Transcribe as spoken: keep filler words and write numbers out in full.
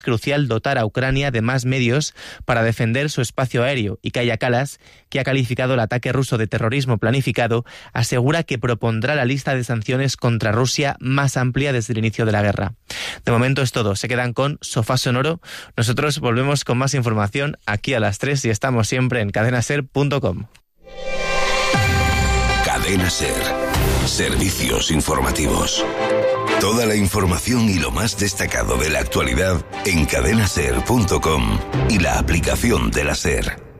crucial dotar a Ucrania de más medios para defender su espacio aéreo, y Kaja Kallas, que ha calificado el ataque ruso de terrorismo planificado, asegura que propondrá la lista de sanciones contra Rusia más amplia desde el inicio de la guerra. De momento es todo. Se quedan con Sofá Sonoro. Nosotros volvemos con más información aquí a las tres y estamos siempre en cadena ser punto com. Cadena Ser. Servicios informativos. Toda la información y lo más destacado de la actualidad en cadena ser punto com y la aplicación de la SER.